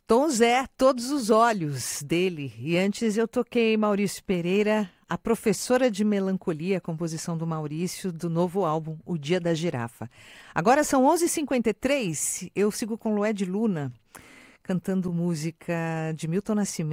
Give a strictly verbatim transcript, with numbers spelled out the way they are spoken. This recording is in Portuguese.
Tom Zé, Todos os Olhos, dele. E antes eu toquei Maurício Pereira, A Professora de Melancolia, composição do Maurício, do novo álbum O Dia da Girafa. Agora são onze e cinquenta e três, eu sigo com Lued Luna, cantando música de Milton Nascimento.